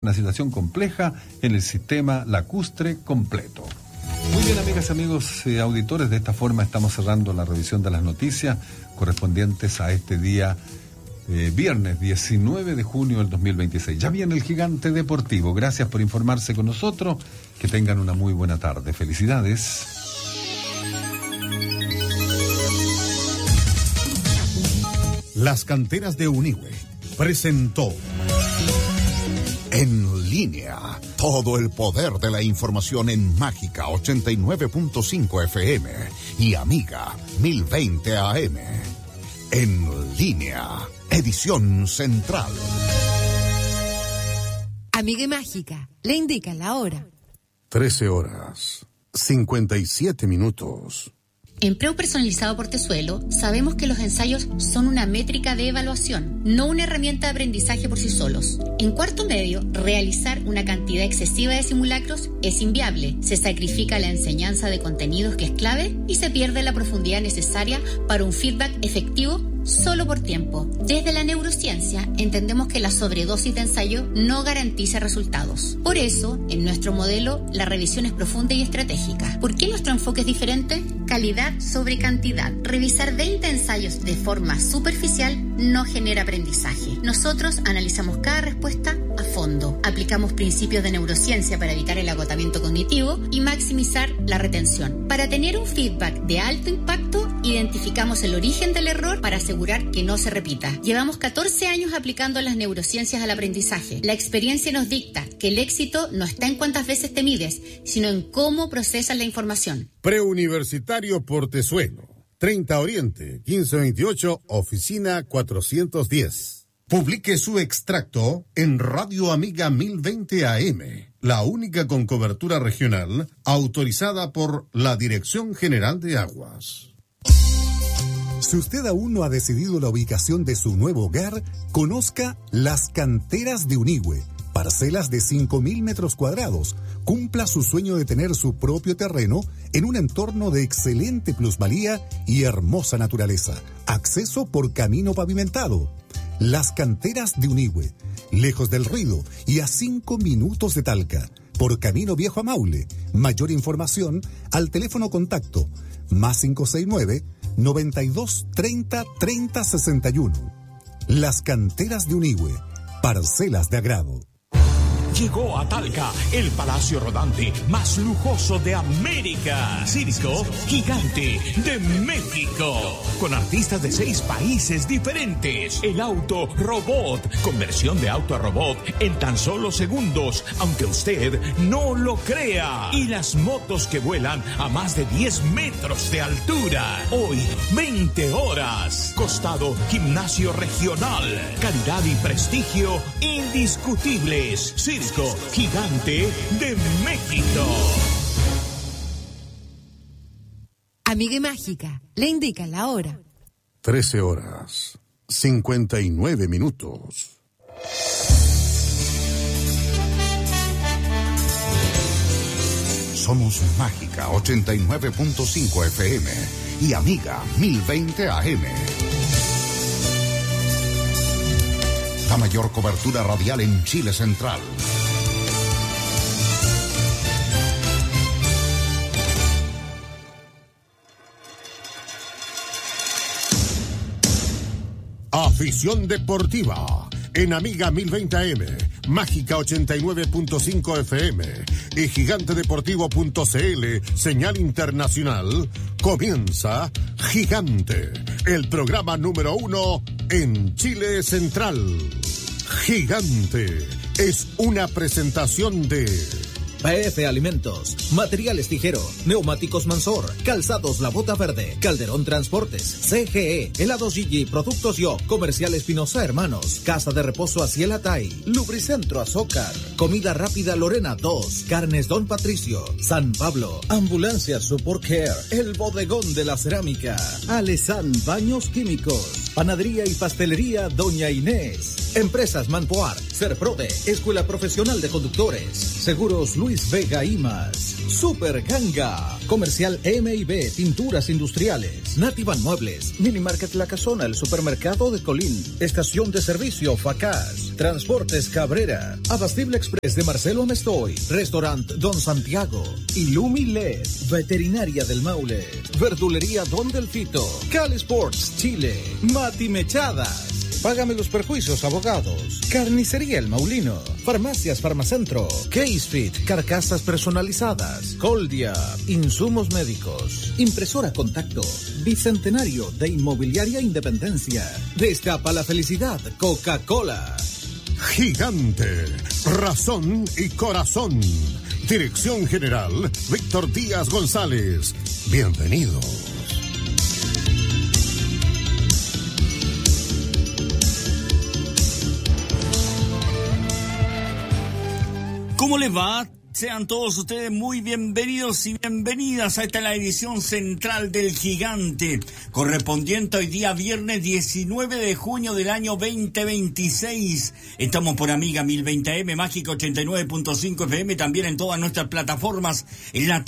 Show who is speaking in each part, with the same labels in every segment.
Speaker 1: Una situación compleja en el sistema lacustre completo. Muy bien, amigas y amigos auditores, de esta forma estamos cerrando la revisión de las noticias correspondientes a este día viernes 19 de junio del 2026. Ya viene el Gigante Deportivo. Gracias por informarse con nosotros. Que tengan una muy buena tarde. Felicidades.
Speaker 2: Las canteras de Unigüe presentó En Línea, todo el poder de la información en Mágica 89.5 FM y Amiga 1020 AM. En Línea, edición central.
Speaker 3: Amiga y Mágica, le indica la hora.
Speaker 2: 13:57.
Speaker 4: En Preu Personalizado Portezuelo, sabemos que los ensayos son una métrica de evaluación, no una herramienta de aprendizaje por sí solos. En cuarto medio, realizar una cantidad excesiva de simulacros es inviable. Se sacrifica la enseñanza de contenidos que es clave y se pierde la profundidad necesaria para un feedback efectivo solo por tiempo. Desde la neurociencia entendemos que la sobredosis de ensayo no garantiza resultados. Por eso, en nuestro modelo, la revisión es profunda y estratégica. ¿Por qué nuestro enfoque es diferente? Calidad sobre cantidad. Revisar 20 ensayos de forma superficial no genera aprendizaje. Nosotros analizamos cada respuesta a fondo. Aplicamos principios de neurociencia para evitar el agotamiento cognitivo y maximizar la retención. Para tener un feedback de alto impacto, identificamos el origen del error para asegurar que no se repita. Llevamos 14 años aplicando las neurociencias al aprendizaje. La experiencia nos dicta que el éxito no está en cuántas veces te mides, sino en cómo procesas la información.
Speaker 2: Preuniversitario Portezuelo, 30 Oriente, 1528, oficina 410. Publique su extracto en Radio Amiga 1020 AM, la única con cobertura regional autorizada por la Dirección General de Aguas.
Speaker 5: Si usted aún no ha decidido la ubicación de su nuevo hogar, conozca Las Canteras de Unigüe. Parcelas de 5.000 metros cuadrados. Cumpla su sueño de tener su propio terreno en un entorno de excelente plusvalía y hermosa naturaleza. Acceso por camino pavimentado. Las Canteras de Unigüe. Lejos del ruido y a 5 minutos de Talca. Por camino viejo a Maule. Mayor información al teléfono contacto +569 92 30 30 61. Las Canteras de Unigüe. Parcelas de agrado.
Speaker 6: Llegó a Talca el palacio rodante más lujoso de América. Circo Gigante de México. Con artistas de 6 países diferentes. El auto robot. Conversión de auto a robot en tan solo segundos, aunque usted no lo crea. Y las motos que vuelan a más de 10 metros de altura. Hoy, 20 horas. Costado Gimnasio Regional. Calidad y prestigio indiscutibles. Circo Gigante de México.
Speaker 3: Amiga y Mágica, le indica la hora.
Speaker 2: 13:59. Somos Mágica 89.5 FM y Amiga 1020 AM. La mayor cobertura radial en Chile Central. Afición deportiva en Amiga 1020 AM, Mágica 89.5 FM y gigantedeportivo.cl, señal internacional. Comienza Gigante, el programa número 1 en Chile Central. Gigante es una presentación de
Speaker 7: PF Alimentos, Materiales Tijero, Neumáticos Mansor, Calzados La Bota Verde, Calderón Transportes, CGE, Helados Gigi, Productos Yo, Comercial Espinosa Hermanos, Casa de Reposo Aciel Atay, Lubricentro Azócar, Comida Rápida Lorena 2, Carnes Don Patricio, San Pablo, Ambulancia Support Care, El Bodegón de la Cerámica, Alesan Baños Químicos, Panadería y Pastelería Doña Inés, Empresas Manpoar, Serprode, Escuela Profesional de Conductores, Seguros Luis Vega y más. Super Ganga, Comercial M&B, Pinturas Industriales, Nativan Muebles, Minimarket La Casona, el Supermercado de Colín, Estación de Servicio Facaz, Transportes Cabrera, Abastible Express de Marcelo Amestoy, Restaurant Don Santiago, Illumi LED, Veterinaria del Maule, Verdulería Don Delfito, Cali Sports Chile, Mati Mechadas, Págame los Perjuicios Abogados, Carnicería El Maulino, Farmacias Farmacentro, Case-Fit, Carcasas Personalizadas, Coldia, Insumos Médicos, Impresora Contacto, Bicentenario de Inmobiliaria Independencia, Destapa la Felicidad, Coca-Cola.
Speaker 2: Gigante, razón y corazón. Dirección General, Víctor Díaz González. Bienvenidos.
Speaker 8: ¿Cómo les va? Sean todos ustedes muy bienvenidos y bienvenidas a esta la edición central del Gigante, correspondiente hoy día viernes 19 de junio del año 2026. Estamos por Amiga 1020 AM, Mágica 89.5 FM, también en todas nuestras plataformas, en la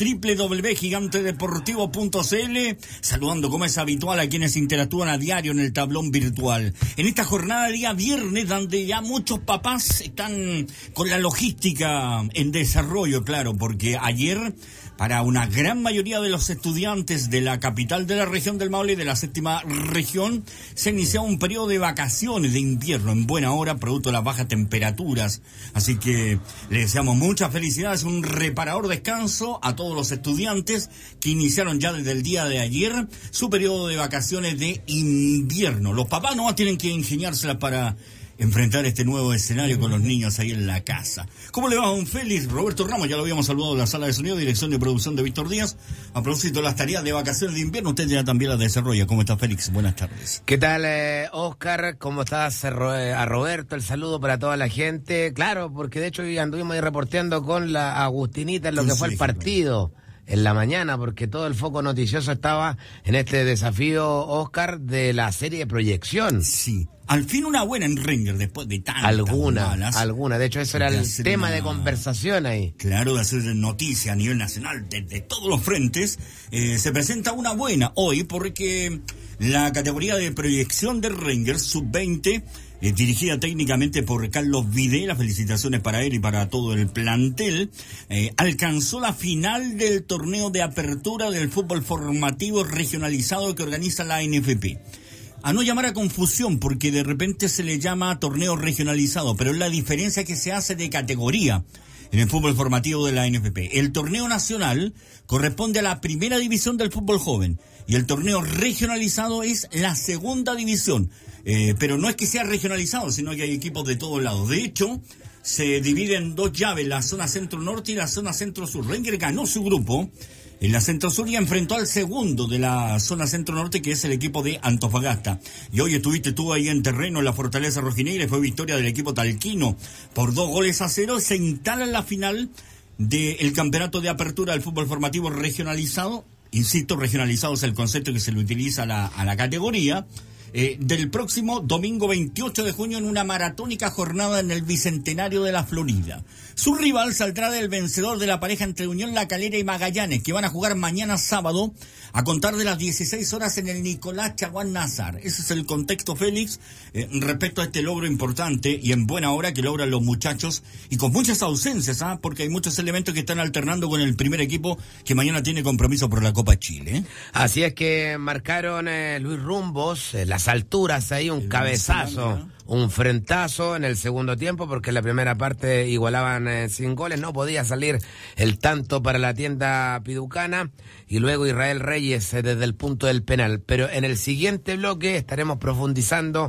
Speaker 8: www.gigantedeportivo.cl, saludando como es habitual a quienes interactúan a diario en el tablón virtual. En esta jornada día viernes, donde ya muchos papás están con la logística en desarrollo, claro, porque ayer, para una gran mayoría de los estudiantes de la capital de la región del Maule y de la séptima región, se inició un periodo de vacaciones de invierno en buena hora, producto de las bajas temperaturas. Así que les deseamos muchas felicidades, un reparador descanso a todos los estudiantes que iniciaron ya desde el día de ayer su periodo de vacaciones de invierno. Los papás no tienen que ingeniárselas para enfrentar este nuevo escenario con los niños ahí en la casa. ¿Cómo le va, don Félix? Roberto Ramos, ya lo habíamos saludado en la sala de sonido, dirección de producción de Víctor Díaz. A propósito de las tareas de vacaciones de invierno, usted ya también las desarrolla. ¿Cómo está, Félix? Buenas tardes.
Speaker 9: ¿Qué tal, Oscar? ¿Cómo estás? A Roberto, el saludo para toda la gente. Claro, porque de hecho hoy anduvimos ahí reporteando con la Agustinita en lo que fue el partido en la mañana, porque todo el foco noticioso estaba en este desafío, Oscar, de la serie de proyección.
Speaker 8: Sí. Al fin una buena en Ringer, después de tantas
Speaker 9: Alguna. De hecho, eso era el tema de conversación ahí.
Speaker 8: Claro, de hacer noticia a nivel nacional, de todos los frentes. Se presenta una buena hoy, porque la categoría de proyección de Ringer, sub-20, dirigida técnicamente por Carlos Videla, felicitaciones para él y para todo el plantel, alcanzó la final del torneo de apertura del fútbol formativo regionalizado que organiza la NFP. A no llamar a confusión, porque de repente se le llama torneo regionalizado, pero es la diferencia que se hace de categoría en el fútbol formativo de la NFP. El torneo nacional corresponde a la primera división del fútbol joven y el torneo regionalizado es la segunda división. Pero no es que sea regionalizado, sino que hay equipos de todos lados. De hecho, se divide en dos llaves, la zona centro-norte y la zona centro-sur. Ringer ganó su grupo en la centro-sur y enfrentó al segundo de la zona centro-norte, que es el equipo de Antofagasta. Y hoy estuviste tú ahí en terreno en la Fortaleza Rojinegra y fue victoria del equipo talquino por 2-0. Se instala en la final del campeonato de apertura del fútbol formativo regionalizado. Insisto, regionalizado es el concepto que se le utiliza a la categoría. Del próximo domingo 28 de junio en una maratónica jornada en el Bicentenario de la Florida. Su rival saldrá del vencedor de la pareja entre Unión La Calera y Magallanes, que van a jugar mañana sábado a contar de las 16 horas en el Nicolás Chaguán Nazar. Ese es el contexto, Félix, respecto a este logro importante y en buena hora que logran los muchachos y con muchas ausencias, porque hay muchos elementos que están alternando con el primer equipo que mañana tiene compromiso por la Copa Chile.
Speaker 9: Así es que marcaron Luis Rumbos, las alturas ahí, un cabezazo, un frentazo en el segundo tiempo, porque en la primera parte igualaban sin goles, no podía salir el tanto para la tienda piducana, y luego Israel Reyes desde el punto del penal. Pero en el siguiente bloque estaremos profundizando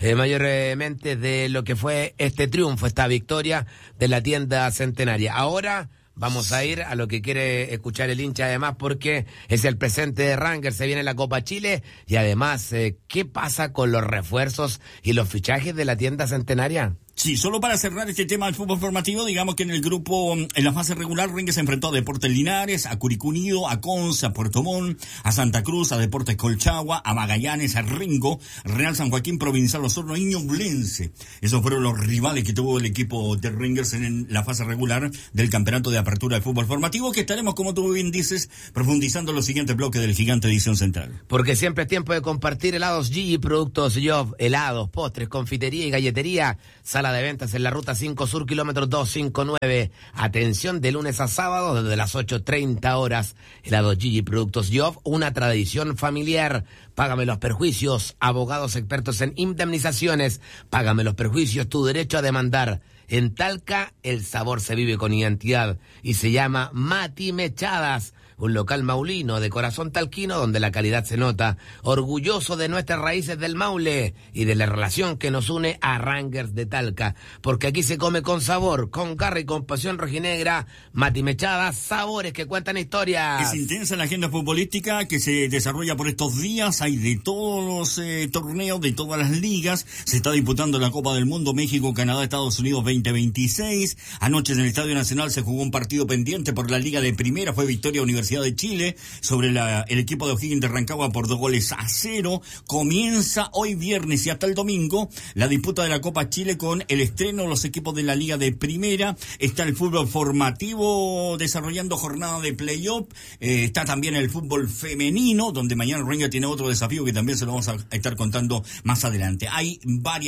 Speaker 9: mayormente de lo que fue este triunfo, esta victoria de la tienda centenaria. Ahora vamos a ir a lo que quiere escuchar el hincha, además, porque es el presente de Ringer, se viene la Copa Chile, y además, ¿qué pasa con los refuerzos y los fichajes de la tienda centenaria?
Speaker 8: Sí, solo para cerrar este tema del fútbol formativo, digamos que en el grupo, en la fase regular, Rengue se enfrentó a Deportes Linares, a Curicó Unido, a Conce, a Puerto Montt, a Santa Cruz, a Deportes Colchagua, a Magallanes, a Rengo, Real San Joaquín, Provincial Osorno y Ñublense. Esos fueron los rivales que tuvo el equipo de Rangers en la fase regular del campeonato de apertura de fútbol formativo, que estaremos, como tú bien dices, profundizando en los siguientes bloques del Gigante Edición Central.
Speaker 9: Porque siempre es tiempo de compartir helados Gigi, productos Job, helados, postres, confitería y galletería. Sala de ventas en la Ruta 5 Sur, kilómetro 259. Atención de lunes a sábado desde las 8:30 horas. Helados Gigi, productos Job, una tradición familiar. Págame los perjuicios. Abogados expertos en indemnizaciones. Págame los perjuicios, tu derecho a demandar. En Talca, el sabor se vive con identidad y se llama Mati Mechadas, un local maulino de corazón talquino donde la calidad se nota, orgulloso de nuestras raíces del Maule y de la relación que nos une a Rangers de Talca, porque aquí se come con sabor, con garra y con pasión rojinegra. Mati Mechadas, sabores que cuentan historias.
Speaker 8: Es intensa la agenda futbolística que se desarrolla por estos días, hay de todos los torneos, de todas las ligas, se está disputando la Copa del Mundo, México, Canadá, Estados Unidos 2026, anoche en el Estadio Nacional se jugó un partido pendiente por la Liga de Primera, fue victoria Universidad de Chile sobre el equipo de O'Higgins de Rancagua por 2-0. Comienza hoy viernes y hasta el domingo la disputa de la Copa Chile con el estreno de los equipos de la Liga de Primera. Está el fútbol formativo desarrollando jornada de playoff. Está también el fútbol femenino, donde mañana Renga tiene otro desafío que también se lo vamos a estar contando más adelante. Hay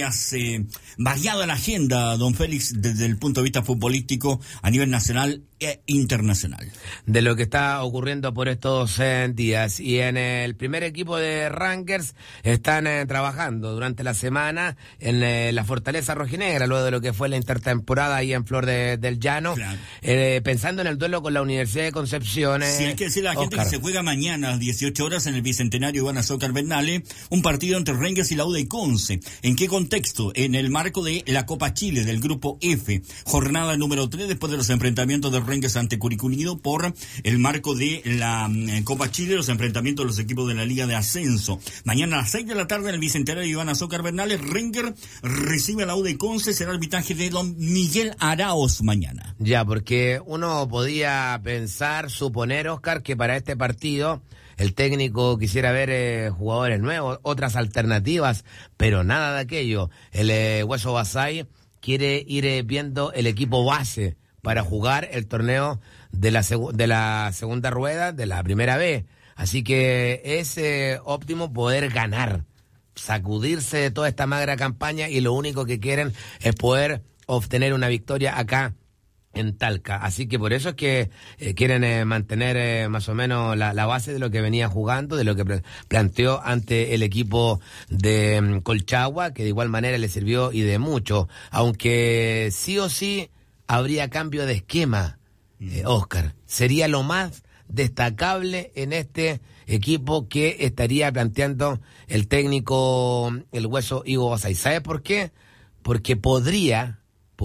Speaker 8: variada la agenda, don Félix, desde el punto de vista futbolístico a nivel nacional e internacional.
Speaker 9: De lo que está ocurriendo por estos días. Y en el primer equipo de Rangers están trabajando durante la semana en la Fortaleza Rojinegra, luego de lo que fue la intertemporada ahí en Flor del Llano, claro. Pensando en el duelo con la Universidad de Concepción.
Speaker 8: Sí, hay que decirle a la gente que se juega mañana a las 18 horas en el Bicentenario Iván Azócar Bernale, un partido entre Rangers y la U de Conce. ¿En qué contexto? En el marco de la Copa Chile del Grupo F, jornada número 3 después de los enfrentamientos de Rangers ante Curicó Unido por el marco de la Copa Chile, los enfrentamientos de los equipos de la Liga de Ascenso. Mañana a las 6 de la tarde en el Bicentenario Iván Azócar Bernales, Rangers recibe a la U de Conce, será el arbitraje de don Miguel Araoz mañana.
Speaker 9: Ya, porque uno podía pensar, suponer, Oscar, que para este partido el técnico quisiera ver jugadores nuevos, otras alternativas, pero nada de aquello. El Hueso Basay quiere ir viendo el equipo base para jugar el torneo de la segunda rueda de la primera B. Así que es óptimo poder ganar, sacudirse de toda esta magra campaña, y lo único que quieren es poder obtener una victoria acá en Talca. Así que por eso es que quieren mantener más o menos la base de lo que venía jugando, de lo que planteó ante el equipo de Colchagua, que de igual manera le sirvió y de mucho, aunque sí o sí habría cambio de esquema, Oscar. Sería lo más destacable en este equipo que estaría planteando el técnico, el Hueso Ivo Basay. ¿Sabe por qué? Porque podría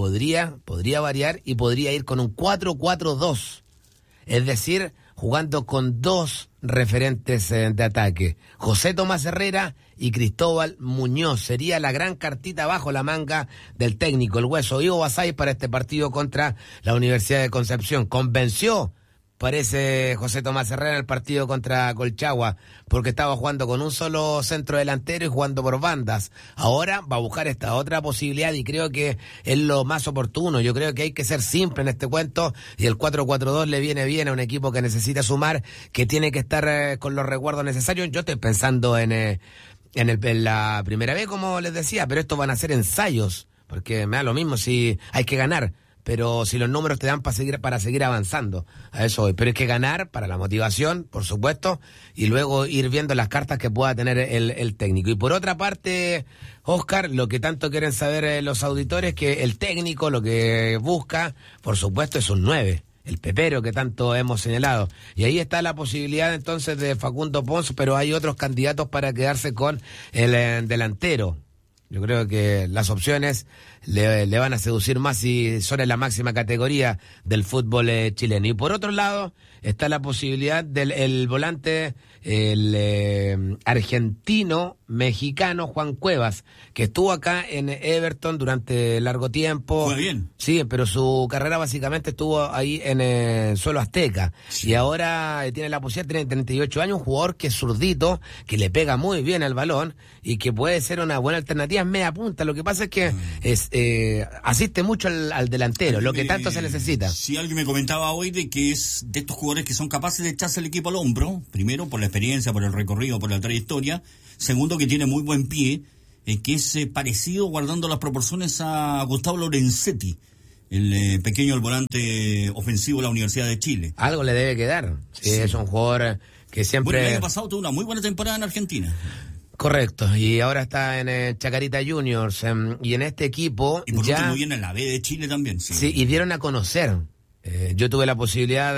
Speaker 9: variar y podría ir con un 4-4-2. Es decir, jugando con dos referentes de ataque, José Tomás Herrera y Cristóbal Muñoz. Sería la gran cartita bajo la manga del técnico, el Hueso Ivo Basay, para este partido contra la Universidad de Concepción. Convenció, parece, José Tomás Herrera en el partido contra Colchagua, porque estaba jugando con un solo centro delantero y jugando por bandas. Ahora va a buscar esta otra posibilidad y creo que es lo más oportuno. Yo creo que hay que ser simple en este cuento, y el 4-4-2 le viene bien a un equipo que necesita sumar, que tiene que estar con los resguardos necesarios. Yo estoy pensando en la primera vez, como les decía, pero estos van a ser ensayos, porque me da lo mismo si hay que ganar, pero si los números te dan para seguir avanzando, a eso voy. Pero hay que ganar para la motivación, por supuesto, y luego ir viendo las cartas que pueda tener el técnico. Y por otra parte, Oscar, lo que tanto quieren saber los auditores, que el técnico lo que busca, por supuesto, es un 9, el pepero que tanto hemos señalado. Y ahí está la posibilidad entonces de Facundo Pons, pero hay otros candidatos para quedarse con el delantero. Yo creo que las opciones le van a seducir más si son en la máxima categoría del fútbol chileno. Y por otro lado está la posibilidad del volante argentino mexicano Juan Cuevas, que estuvo acá en Everton durante largo tiempo.
Speaker 8: Fue bien.
Speaker 9: Sí, pero su carrera básicamente estuvo ahí en suelo azteca. Sí. Y ahora tiene la posibilidad, tiene 38 años, un jugador que es zurdito, que le pega muy bien al balón y que puede ser una buena alternativa en media punta. Lo que pasa es que asiste mucho al delantero, lo que tanto se necesita.
Speaker 8: Si alguien me comentaba hoy de que es de estos jugadores que son capaces de echarse el equipo al hombro, primero por la experiencia, por el recorrido, por la trayectoria, segundo que tiene muy buen pie, que es parecido, guardando las proporciones, a Gustavo Lorenzetti, el pequeño, el volante ofensivo de la Universidad de Chile.
Speaker 9: Algo le debe quedar, sí. Es un jugador que siempre...
Speaker 8: Bueno, el año pasado tuvo una muy buena temporada en Argentina.
Speaker 9: Correcto, y ahora está en Chacarita Juniors, y en este equipo
Speaker 8: y por
Speaker 9: ya...
Speaker 8: último viene en la B de Chile también.
Speaker 9: Sí, y dieron a conocer. Yo tuve la posibilidad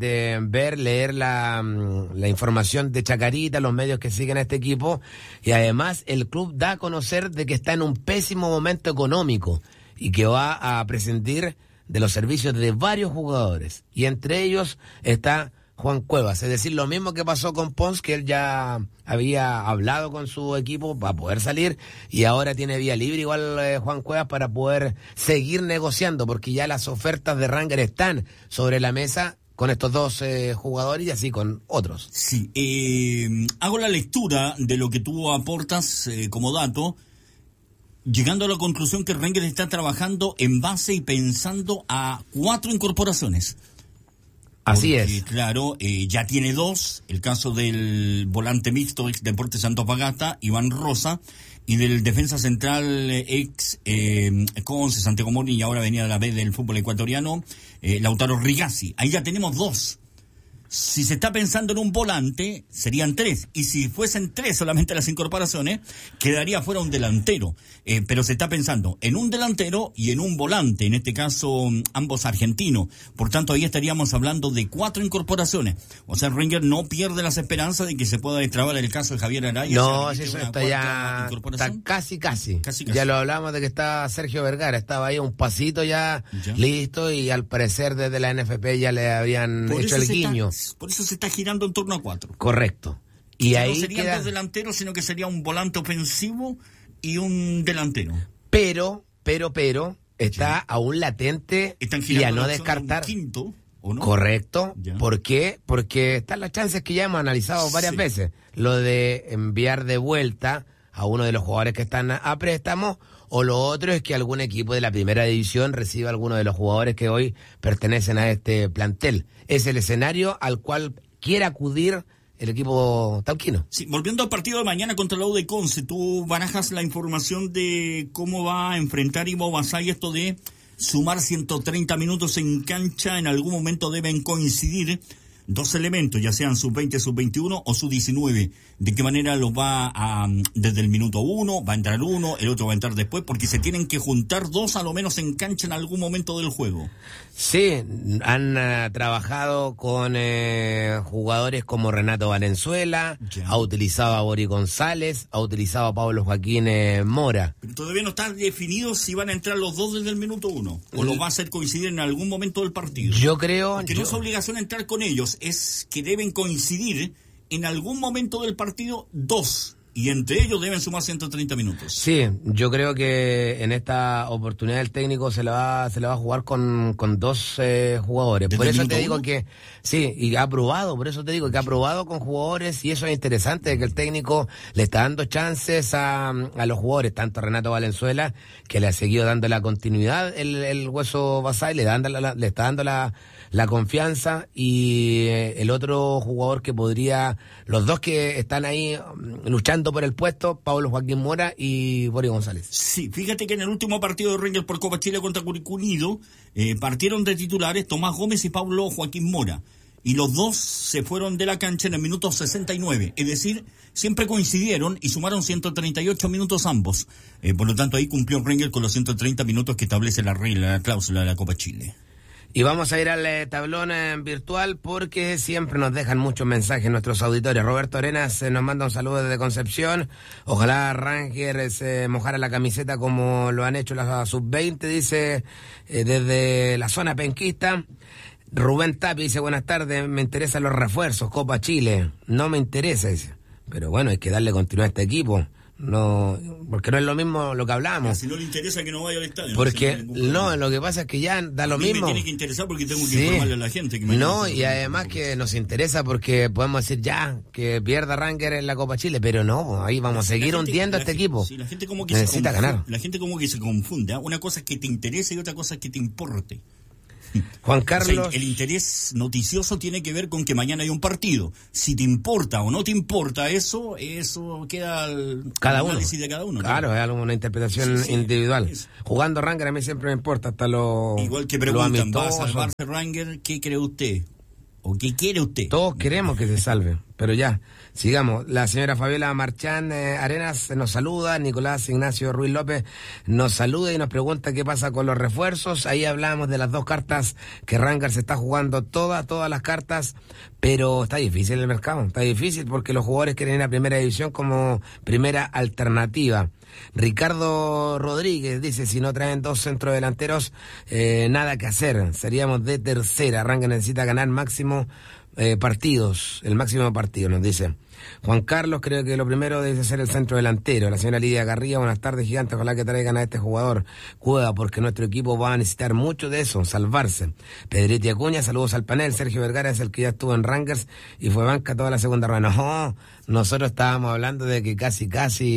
Speaker 9: de leer la información de Chacarita, los medios que siguen a este equipo, y además el club da a conocer de que está en un pésimo momento económico y que va a prescindir de los servicios de varios jugadores, y entre ellos está Juan Cuevas, es decir, lo mismo que pasó con Pons, que él ya había hablado con su equipo para poder salir y ahora tiene vía libre igual Juan Cuevas para poder seguir negociando, porque ya las ofertas de Ranger están sobre la mesa con estos dos jugadores y así con otros.
Speaker 8: Sí, hago la lectura de lo que tú aportas como dato, llegando a la conclusión que Ranger está trabajando en base y pensando a 4 incorporaciones.
Speaker 9: Así es.
Speaker 8: Claro, ya tiene 2, el caso del volante mixto ex Deportes Antofagasta, Iván Rosa, y del defensa central ex Conce, Santiago Mori, y ahora venía de la B del fútbol ecuatoriano, Lautaro Rigazzi. Ahí ya tenemos 2. Si se está pensando en un volante, serían 3. Y si fuesen 3 solamente las incorporaciones, quedaría fuera un delantero. Pero se está pensando en un delantero y en un volante, en este caso ambos argentinos. Por tanto, ahí estaríamos hablando de 4 incorporaciones. O sea, Ranger no pierde las esperanzas de que se pueda destrabar el caso de Javier Araya.
Speaker 9: No, eso está ya está casi. Ya lo hablamos de que está Sergio Vergara. Estaba ahí un pasito ya listo, y al parecer desde la NFP ya le habían hecho el guiño.
Speaker 8: Por eso se está girando en torno a 4.
Speaker 9: Correcto. Y ahí
Speaker 8: no serían 2 delanteros, sino que sería un volante ofensivo y un delantero.
Speaker 9: Pero está aún latente y a no descartar.
Speaker 8: Un quinto, ¿o no?
Speaker 9: Correcto. ¿Por qué? Porque están las chances que ya hemos analizado varias veces. Lo de enviar de vuelta a uno de los jugadores que están a préstamo, o lo otro es que algún equipo de la primera división reciba a alguno de los jugadores que hoy pertenecen a este plantel. Es el escenario al cual quiere acudir el equipo tauquino.
Speaker 8: Sí, volviendo al partido de mañana contra la U de Conce, tú barajas la información de cómo va a enfrentar Ivo Basay esto de sumar 130 minutos en cancha. En algún momento deben coincidir 2 elementos, ya sean sub-20, sub-21 o sub-19. ¿De qué manera los va a, desde el minuto 1, va a entrar uno, el otro va a entrar después? Porque se tienen que juntar 2 a lo menos en cancha en algún momento del juego.
Speaker 9: Sí, han trabajado con jugadores como Renato Valenzuela, ha utilizado a Boris González, ha utilizado a Pablo Joaquín Mora.
Speaker 8: Pero todavía no está definido si van a entrar los 2 desde el minuto 1, o los va a hacer coincidir en algún momento del partido.
Speaker 9: Yo creo...
Speaker 8: Porque no es obligación entrar con ellos, es que deben coincidir en algún momento del partido 2, y entre ellos deben sumar 130 minutos.
Speaker 9: Sí, yo creo que en esta oportunidad el técnico se la va a jugar con 2 jugadores. Por eso te digo que sí, y ha probado, por eso te digo que ha probado con jugadores, y eso es interesante, que el técnico le está dando chances a los jugadores, tanto a Renato Valenzuela, que le ha seguido dando la continuidad el Hueso Basay, le está dando la confianza, y el otro jugador que podría, los 2 que están ahí luchando por el puesto, Pablo Joaquín Mora y Boris González.
Speaker 8: Sí, fíjate que en el último partido de Rangers por Copa Chile contra Curicó Unido, partieron de titulares Tomás Gómez y Pablo Joaquín Mora, y los 2 se fueron de la cancha en el minuto 69, es decir, siempre coincidieron y sumaron 138 minutos ambos. Por lo tanto, ahí cumplió Rangers con los 130 minutos que establece la regla, la cláusula de la Copa Chile.
Speaker 9: Y vamos a ir al tablón virtual, porque siempre nos dejan muchos mensajes nuestros auditores. Roberto Arenas nos manda un saludo desde Concepción. Ojalá Ranger se mojara la camiseta como lo han hecho las sub-20, dice, desde la zona penquista. Rubén Tapi dice, buenas tardes, me interesan los refuerzos, Copa Chile. No me interesa, dice. Pero bueno, hay que darle continuidad a este equipo. no, porque no es lo mismo lo que hablamos.
Speaker 8: Si no le interesa que no vaya al estadio.
Speaker 9: Porque no, lo que pasa es que ya da lo mismo.
Speaker 8: Me tiene que interesar porque tengo que informarle a la gente. Que
Speaker 9: no, y además que nos interesa porque podemos decir ya que pierda Rangers en la Copa Chile, pero no, ahí vamos a seguir hundiendo a este equipo.
Speaker 8: Sí, la gente como que
Speaker 9: necesita ganar.
Speaker 8: La gente como que se confunde. ¿eh? Una cosa es que te interese y otra cosa es que te importe.
Speaker 9: Juan Carlos.
Speaker 8: O sea, el interés noticioso tiene que ver con que mañana hay un partido. Si te importa o no te importa eso queda al análisis de cada uno.
Speaker 9: Claro, es una interpretación individual. Jugando Rangers a mí siempre me importa, hasta lo
Speaker 8: igual que preguntan, ¿va a salvarse Rangers? ¿Qué cree usted? ¿O qué quiere usted?
Speaker 9: Todos queremos que se salve, pero ya, sigamos. La señora Fabiola Marchán Arenas nos saluda, Nicolás Ignacio Ruiz López nos saluda y nos pregunta qué pasa con los refuerzos. Ahí hablamos de las 2 cartas que Rangers se está jugando, todas las cartas, pero está difícil el mercado, está difícil porque los jugadores quieren ir a primera división como primera alternativa. Ricardo Rodríguez dice, si no traen 2 centrodelanteros, nada que hacer, seríamos de tercera. Rangers necesita ganar máximo partidos, el máximo partido, nos dice. Juan Carlos, creo que lo primero debe ser el centro delantero. La señora Lidia Garría, buenas tardes, Gigante, ojalá que traigan a este jugador Cueva, porque nuestro equipo va a necesitar mucho de eso, salvarse. Pedretti Acuña, saludos al panel. Sergio Vergara es el que ya estuvo en Rangers y fue banca toda la segunda rueda. No, nosotros estábamos hablando de que casi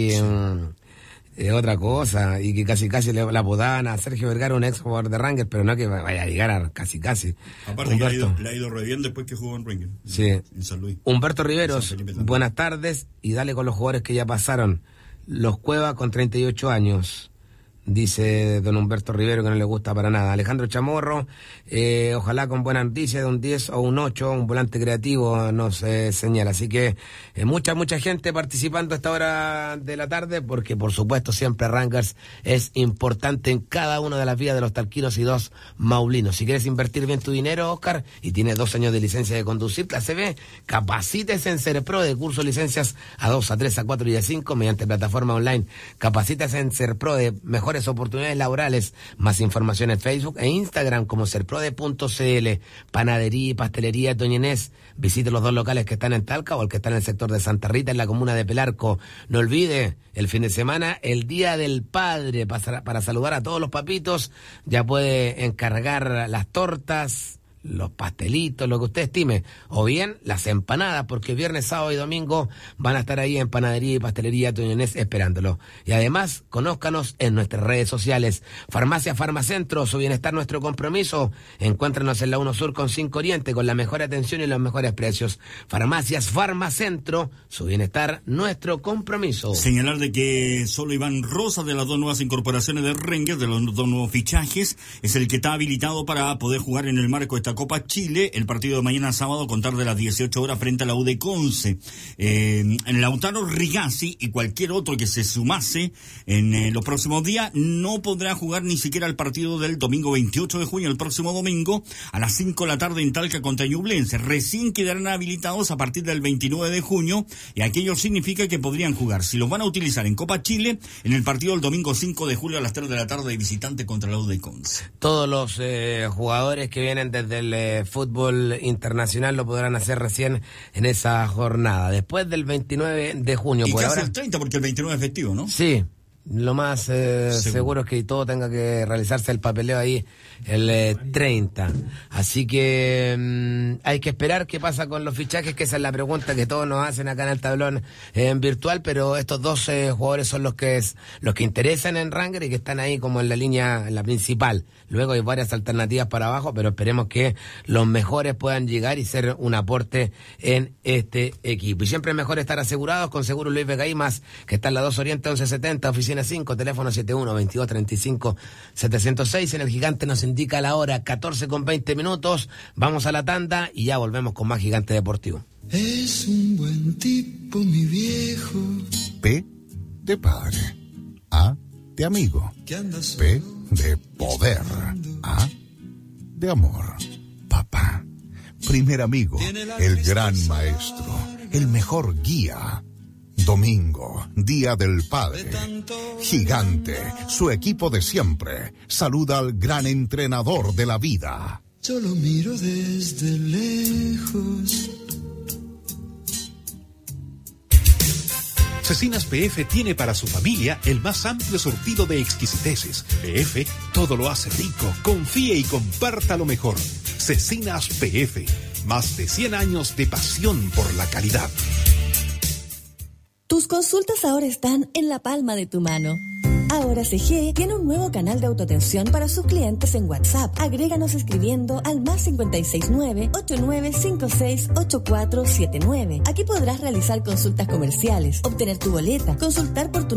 Speaker 9: otra cosa, y que casi la apodaban a Sergio Vergara, un ex jugador de Rangers, pero no que vaya a llegar a casi.
Speaker 8: Aparte Humberto, que le ha ido re bien después que jugó en Rangers.
Speaker 9: Sí.
Speaker 8: En San Luis.
Speaker 9: Humberto Riveros, buenas tardes, y dale con los jugadores que ya pasaron. Los Cueva con 38 años. Dice don Humberto Rivero que no le gusta para nada. Alejandro Chamorro, ojalá con buena noticia de un 10 o un 8, un volante creativo nos señala. Así que mucha gente participando a esta hora de la tarde, porque por supuesto siempre Rangers es importante en cada una de las vías de los talquinos y 2 maulinos. Si quieres invertir bien tu dinero, Oscar, y tienes 2 años de licencia de conducir clase B, capacítese en Serpro de curso de licencias a 2, a 3, a 4 y a 5 mediante plataforma online. Capacítese en Serpro de mejores oportunidades laborales. Más información en Facebook e Instagram como serprode.cl. Panadería y pastelería Doña Inés. Visite los 2 locales que están en Talca o el que está en el sector de Santa Rita, en la comuna de Pelarco. No olvide, el fin de semana, el Día del Padre, para saludar a todos los papitos. Ya puede encargar las tortas, los pastelitos, lo que usted estime, o bien las empanadas, porque viernes, sábado y domingo van a estar ahí en Panadería y Pastelería Toñonés esperándolo. Y además, conózcanos en nuestras redes sociales. Farmacia Farmacentro, su bienestar, nuestro compromiso. Encuéntranos en la 1 Sur con 5 Oriente, con la mejor atención y los mejores precios. Farmacias Farmacentro, su bienestar, nuestro compromiso.
Speaker 8: Señalar de que solo Iván Rosa, de las 2 nuevas incorporaciones de Rangers, de los 2 nuevos fichajes, es el que está habilitado para poder jugar en el marco de esta Copa Chile, el partido de mañana sábado a contar de las 18 horas frente a la U de Conce. Lautaro Rigazzi y cualquier otro que se sumase en los próximos días no podrá jugar ni siquiera el partido del domingo 28 de junio, el próximo domingo a las 5 de la tarde en Talca contra Ñublense. Recién quedarán habilitados a partir del 29 de junio y aquello significa que podrían jugar, si los van a utilizar en Copa Chile, en el partido del domingo 5 de julio a las 3 de la tarde de visitante contra la U de Conce.
Speaker 9: Todos los jugadores que vienen desde el fútbol internacional lo podrán hacer recién en esa jornada, después del 29 de junio.
Speaker 8: Y
Speaker 9: por
Speaker 8: casi
Speaker 9: ahora
Speaker 8: el 30, porque el 29 es festivo, ¿no?
Speaker 9: Sí, lo más seguro es que todo tenga que realizarse el papeleo ahí el 30. Así que hay que esperar qué pasa con los fichajes, que esa es la pregunta que todos nos hacen acá en el tablón en virtual, pero estos 2 jugadores son los que interesan en Rangers y que están ahí como en la línea, en la principal. Luego hay varias alternativas para abajo, pero esperemos que los mejores puedan llegar y ser un aporte en este equipo. Y siempre es mejor estar asegurados con Seguro Luis Vega y más, que está en la 2 Oriente 1170, oficina 5, teléfono 71-2235-706. En el Gigante nos indica la hora 14:20. Vamos a la tanda y ya volvemos con más Gigante Deportivo.
Speaker 10: Es un buen tipo, mi viejo.
Speaker 2: P de padre. A de amigo. P de poder. A de amor. Papá. Primer amigo. El gran maestro. El mejor guía. Domingo, Día del Padre. Gigante, su equipo de siempre, saluda al gran entrenador de la vida.
Speaker 10: Yo lo miro desde lejos.
Speaker 11: Cecinas PF tiene para su familia el más amplio surtido de exquisiteces. PF todo lo hace rico. Confíe y comparta lo mejor. Cecinas PF. Más de 100 años de pasión por la calidad.
Speaker 12: Tus consultas ahora están en la palma de tu mano. Ahora CG tiene un nuevo canal de autoatención para sus clientes en WhatsApp. Agréganos escribiendo al +569 8956 8479. Aquí podrás realizar consultas comerciales, obtener tu boleta, consultar por tu